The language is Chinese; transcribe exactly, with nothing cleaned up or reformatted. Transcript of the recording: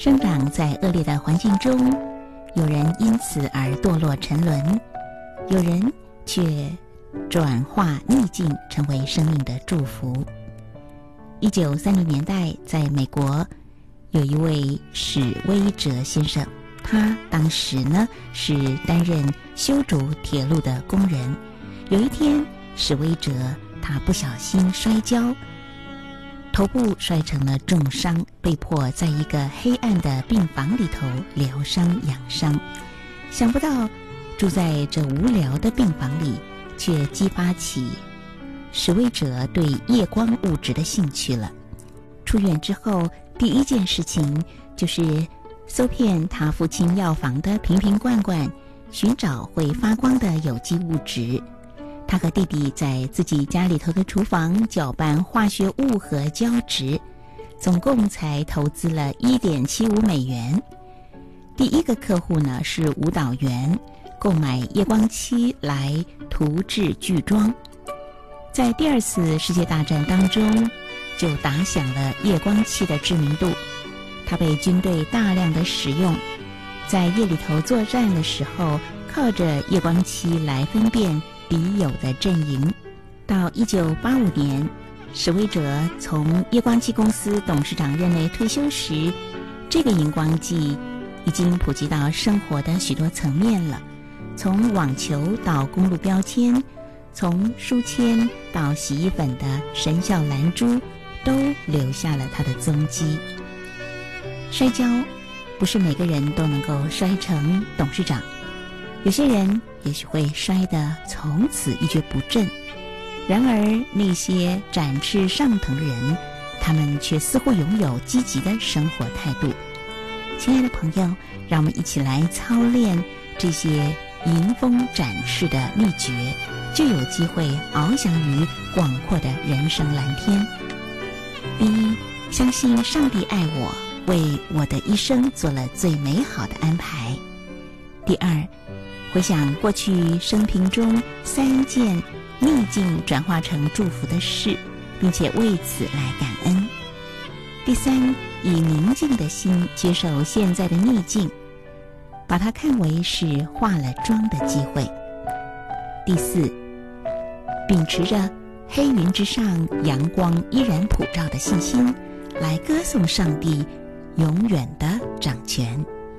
生长在恶劣的环境中，有人因此而堕落沉沦，有人却转化逆境成为生命的祝福。一九三零年代，在美国有一位史威哲先生，他当时呢是担任修筑铁路的工人。有一天，史威哲他不小心摔跤，头部摔成了重伤，被迫在一个黑暗的病房里头疗伤养伤。想不到住在这无聊的病房里，却激发起史威哲对夜光物质的兴趣了。出院之后，第一件事情就是搜遍他父亲药房的瓶瓶罐罐，寻找会发光的有机物质。他和弟弟在自己家里头的厨房搅拌化学物和胶质，总共才投资了 一点七五美元。第一个客户呢是舞蹈员，购买夜光漆来涂制剧装。在第二次世界大战当中，就打响了夜光漆的知名度。它被军队大量的使用，在夜里头作战的时候，靠着夜光漆来分辨敌友的阵营。到一九八五年，史威哲从夜光漆公司董事长任内退休时，这个荧光剂已经普及到生活的许多层面了，从网球到公路标签，从书签到洗衣粉的神效蓝珠，都留下了它的踪迹。摔跤不是每个人都能够摔成董事长，有些人也许会摔得从此一蹶不振。然而那些展翅上腾的人，他们却似乎拥有积极的生活态度。亲爱的朋友，让我们一起来操练这些迎风展翅的秘诀，就有机会翱翔于广阔的人生蓝天。第一，相信上帝爱我，为我的一生做了最美好的安排。第二，回想过去生平中三件逆境转化成祝福的事，并且为此来感恩。第三，以宁静的心接受现在的逆境，把它看为是化了妆的机会。第四，秉持着黑云之上阳光依然普照的信心，来歌颂上帝永远的掌权。